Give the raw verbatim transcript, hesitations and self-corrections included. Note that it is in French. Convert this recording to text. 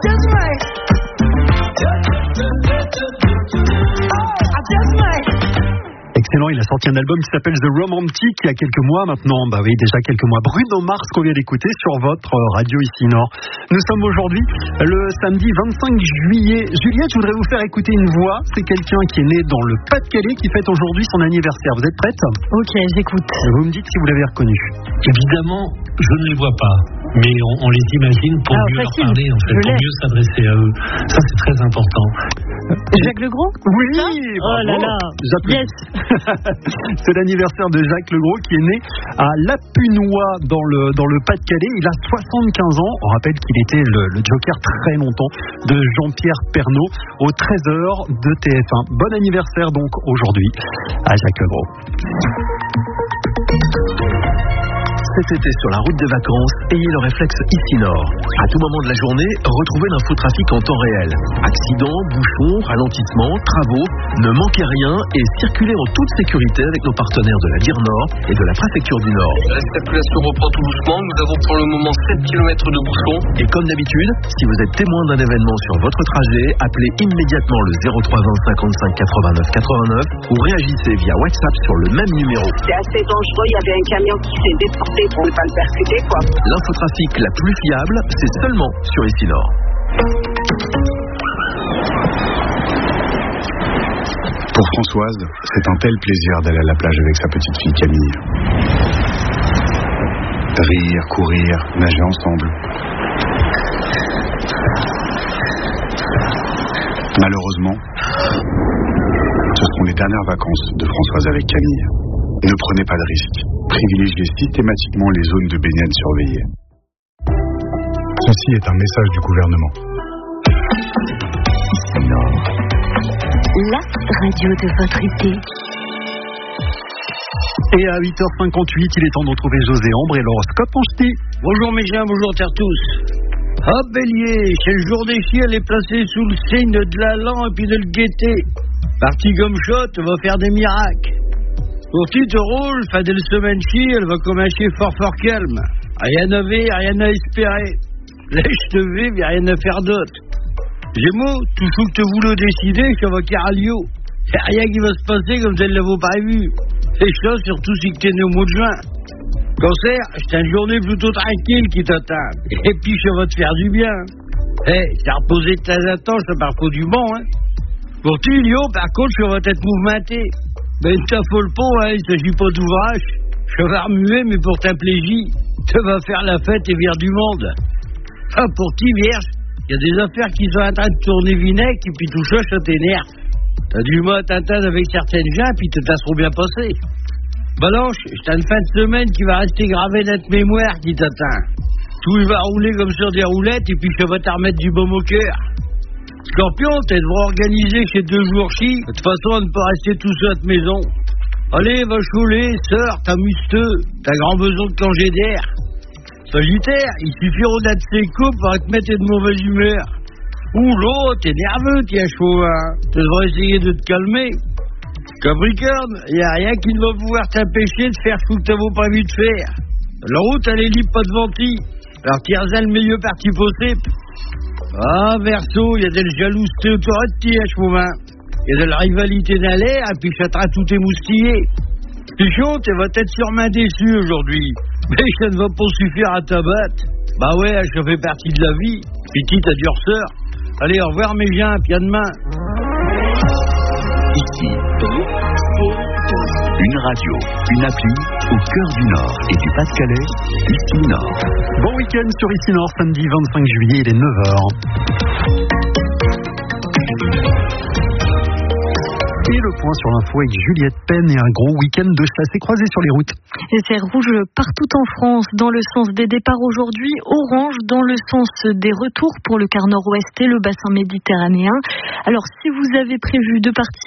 just might. Oh, I just might. Excellent, il a sorti un album qui s'appelle The Romantic il y a quelques mois maintenant, bah oui déjà quelques mois. Bruno Mars qu'on vient d'écouter sur votre radio ici Nord. Nous sommes aujourd'hui le samedi vingt-cinq juillet. Juliette, je voudrais vous faire écouter une voix. C'est quelqu'un qui est né dans le Pas-de-Calais qui fête aujourd'hui son anniversaire. Vous êtes prête ? Ok, j'écoute. Vous me dites si vous l'avez reconnu. Évidemment, je ne les vois pas, mais on, on les imagine pour Alors, mieux facile, leur parler, en fait, pour mieux s'adresser à eux. Ça, c'est très important. Jacques Legros ? Oui, oh là là, yes. C'est l'anniversaire de Jacques Legros qui est né à Lapunois dans le, dans le Pas-de-Calais. Il a soixante-quinze ans. On rappelle qu'il était le, le joker très longtemps de Jean-Pierre Pernaut au treize heures de T F un. Bon anniversaire donc aujourd'hui à Jacques Legros. Cet été sur la route des vacances, ayez le réflexe ici Nord. À tout moment de la journée, retrouvez l'infotrafic en temps réel. Accidents, bouchons, ralentissements, travaux, ne manquez rien et circulez en toute sécurité avec nos partenaires de la D I R Nord et de la préfecture du Nord. La circulation reprend tout doucement. Nous avons pour le moment sept kilomètres de bouchons. Et comme d'habitude, si vous êtes témoin d'un événement sur votre trajet, appelez immédiatement le zéro trois vingt cinquante-cinq quatre-vingt-neuf quatre-vingt-neuf ou réagissez via WhatsApp sur le même numéro. C'est assez dangereux, il y avait un camion qui s'est déporté pour ne pas le percuter, quoi. L'infotrafic la plus fiable, c'est seulement sur ici Nord. Pour Françoise, c'est un tel plaisir d'aller à la plage avec sa petite fille Camille. Rire, courir, nager ensemble. Malheureusement, ce seront les dernières vacances de Françoise avec Camille. Ne prenez pas de risques. Privilégiez systématiquement les zones de baignade surveillées. Ceci est un message du gouvernement. Ici Nord, la radio de votre été. Et à huit heures cinquante-huit, il est temps de retrouver José Ambre et l'horoscope en ch'ti. Bonjour mes chiens, bonjour terre tous. Ah Bélier, c'est le jour des chiens, elle est placée sous le signe de l'allant et puis de le guetter. Parti comme shot, va faire des miracles. Pour te roule, fin de semaine chi, elle va comme un chien fort fort calme. Rien à ver, rien à espérer. Lèche-te vive, y'a rien à faire d'autre. Gémeaux, tout ce que tu voulais décider, ça va caralio. Y'a rien qui va se passer comme ça ne l'avait pas vu. C'est ça, surtout si t'es né au mois de juin. Cancer, c'est une journée plutôt tranquille qui t'attend. Et puis ça va te faire du bien. Eh, hey, ça reposer de temps à temps, ça part pas du bon, hein. Pour tu, Lio, par contre, ça va être mouvementé. Ben, t'affole pas, hein, il s'agit pas d'ouvrage. Je vais remuer, mais pour ta plaisir, tu vas faire la fête et vire du monde. Ah, pour qui, vierge, il y a des affaires qui sont en train de tourner vinaigre, et puis tout ça, ça t'énerve. T'as du mal à t'entendre avec certaines gens, puis te t'as trop bien passé. Balanche, c'est une fin de semaine qui va rester gravée dans notre mémoire qui t'attend. Tout, il va rouler comme sur des roulettes, et puis ça va te remettre du baume au cœur. Scorpion, t'es devrais organiser chez deux jours chi, de toute façon, à ne pas rester tout seul à ta maison. Allez, va chouler, sœur, t'amuse-toi, t'as grand besoin de congé d'air. Sagittaire, il suffira d'être ses coupes pour te mettre de mauvaise humeur. Ouh, l'autre, t'es nerveux, tiens, chauvin. Tu devrais essayer de te calmer. Capricorne, y a rien qui ne va pouvoir t'empêcher de faire ce que t'avais prévu de faire. La route, elle est libre, pas de ventille. Alors, tire-en le milieu parti possible. Ah, Verseau, il y a de la jalouseté autour de ti, hein, chauvin. Il y a de la rivalité dans l'air, et puis ça te rend tout émoustillé. Pichon, tu vas être sûrement déçu aujourd'hui. Mais ça ne va pas suffire à t'abattre. Bah ouais, ça fait partie de la vie. Petite à durceur. Allez, au revoir mes gens, puis à demain. Ici, une radio, une appli, au cœur du Nord et du Pas-de-Calais, Ici Nord. Bon week-end sur Ici Nord, samedi vingt-cinq juillet, il est neuf heures. Et le point sur l'info avec Juliette Penn et un gros week-end de chassés croisés sur les routes. Et c'est rouge partout en France, dans le sens des départs aujourd'hui, orange dans le sens des retours pour le quart nord-ouest et le bassin méditerranéen. Alors si vous avez prévu de partir,